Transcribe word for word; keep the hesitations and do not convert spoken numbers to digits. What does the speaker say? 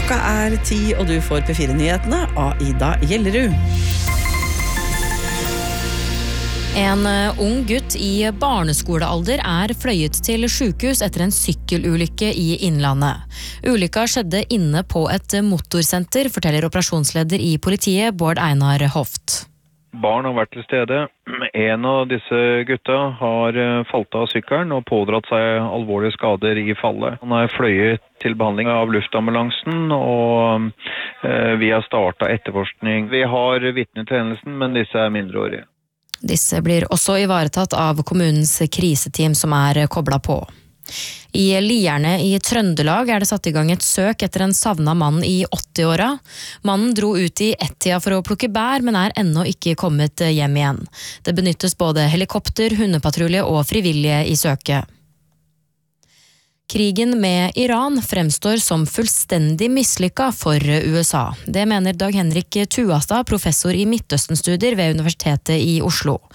Klokka er ti, og du får P fire-nyhetene av Ida Gjellerud. En ung gutt i barneskolealder er fløyet til sykehus etter en sykkelulykke i Innlandet. Ulykka skjedde inne på et motorsenter, forteller operasjonsleder i politiet Bård Einar Hoft. Barn har vært til stede. En av disse gutta har falt av sykkelen og pådratt seg alvorlige skader i fallet. Han er fløyet til behandling av luftambulansen, og vi har startet etterforskning. Vi har vitner til hendelsen, men disse er mindreårige. Disse blir også ivaretatt av kommunens kriseteam som er koblet på. I Lierne i Trøndelag er det satt i gang et søk etter en savnet mann i åtti-åra. Mannen dro ut i ett-tida for å plukke bær, men er ennå ikke kommet hjem igjen. Det benyttes både helikopter, hundepatrulje og frivillige i søket. Krigen med Iran fremstår som fullstendig mislykka for U S A. Det mener Dag Henrik Tuastad, professor i Midtøsten-studier ved Universitetet i Oslo.